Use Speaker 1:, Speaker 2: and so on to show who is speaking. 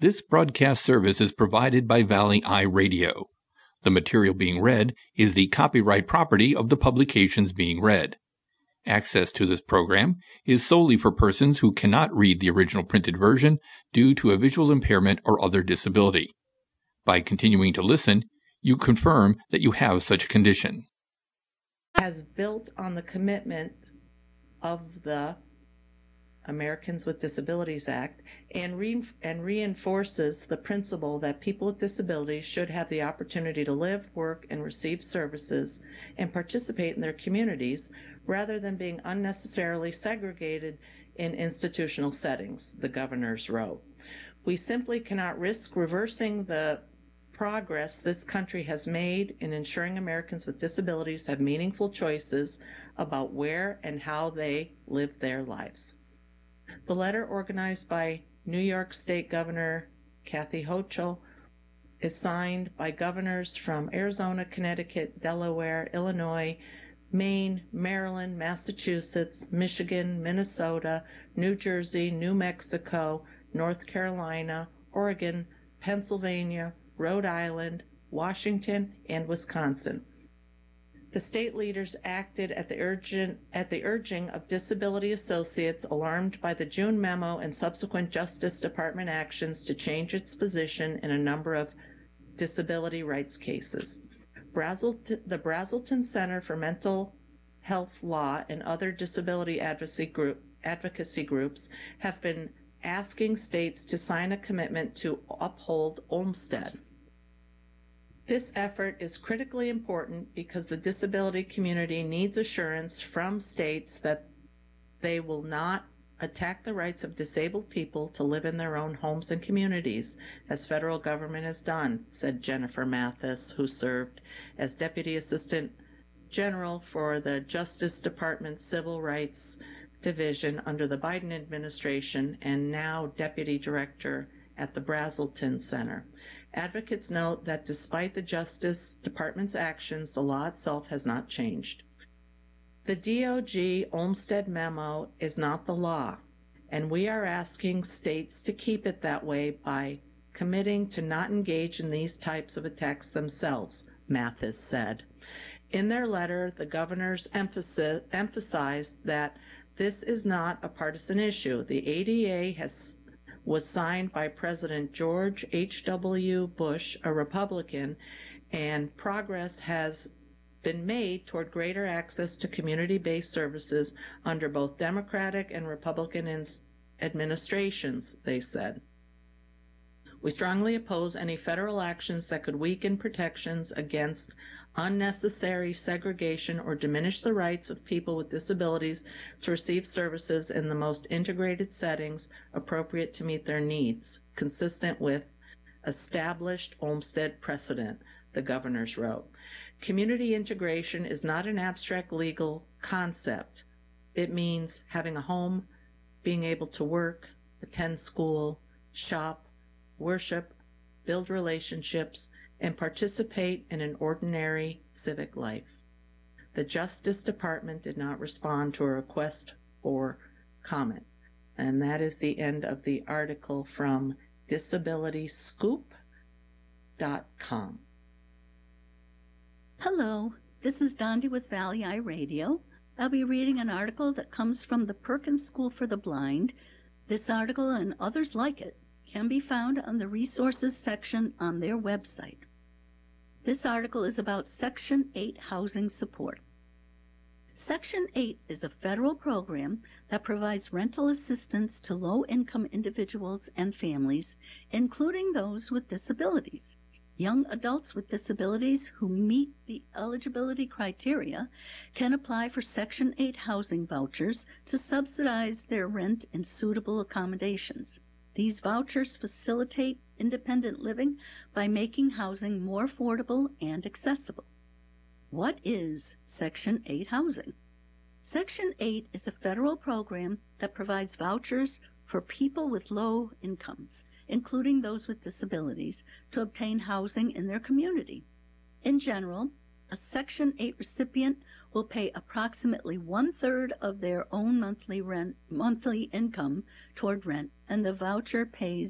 Speaker 1: This broadcast service is provided by Valley Eye Radio. The material being read is the copyright property of the publications being read. Access to this program is solely for persons who cannot read the original printed version due to a visual impairment or other disability. By continuing to listen, you confirm that you have such a condition.
Speaker 2: Has built on the commitment of the Americans with Disabilities Act and reinforces the principle that people with disabilities should have the opportunity to live, work, and receive services and participate in their communities rather than being unnecessarily segregated in institutional settings, the governors wrote. We simply cannot risk reversing the progress this country has made in ensuring Americans with disabilities have meaningful choices about where and how they live their lives. The letter, organized by New York State Governor Kathy Hochul, is signed by governors from Arizona, Connecticut, Delaware, Illinois, Maine, Maryland, Massachusetts, Michigan, Minnesota, New Jersey, New Mexico, North Carolina, Oregon, Pennsylvania, Rhode Island, Washington, and Wisconsin. The state leaders acted at the urging of disability associates alarmed by the June memo and subsequent Justice Department actions to change its position in a number of disability rights cases. The Brazelton Center for Mental Health Law and other disability advocacy groups have been asking states to sign a commitment to uphold Olmstead. This effort is critically important because the disability community needs assurance from states that they will not attack the rights of disabled people to live in their own homes and communities, as federal government has done, said Jennifer Mathis, who served as Deputy Assistant General for the Justice Department Civil Rights Division under the Biden administration and now Deputy Director at the Brazelton Center. Advocates note that despite the Justice Department's actions, the law itself has not changed. The DOJ Olmstead memo is not the law, and we are asking states to keep it that way by committing to not engage in these types of attacks themselves, Mathis said. In their letter, the governors emphasized that this is not a partisan issue. The ADA was signed by President George H.W. Bush, a Republican, and progress has been made toward greater access to community-based services under both Democratic and Republican administrations, they said. We strongly oppose any federal actions that could weaken protections against unnecessary segregation or diminish the rights of people with disabilities to receive services in the most integrated settings appropriate to meet their needs, consistent with established Olmstead precedent, the governors wrote. Community integration is not an abstract legal concept. It means having a home, being able to work, attend school, shop, worship, build relationships, and participate in an ordinary civic life. The Justice Department did not respond to a request for comment. And that is the end of the article from disabilityscoop.com.
Speaker 3: Hello, this is Dondi with Valley Eye Radio. I'll be reading an article that comes from the Perkins School for the Blind. This article and others like it can be found on the resources section on their website. This article is about Section 8 housing support. Section 8 is a federal program that provides rental assistance to low-income individuals and families, including those with disabilities. Young adults with disabilities who meet the eligibility criteria can apply for Section 8 housing vouchers to subsidize their rent in suitable accommodations. These vouchers facilitate independent living by making housing more affordable and accessible. What is Section 8 housing? Section 8 is a federal program that provides vouchers for people with low incomes, including those with disabilities, to obtain housing in their community. In general, a Section 8 recipient will pay approximately 1/3 of their own monthly income toward rent, and the voucher pays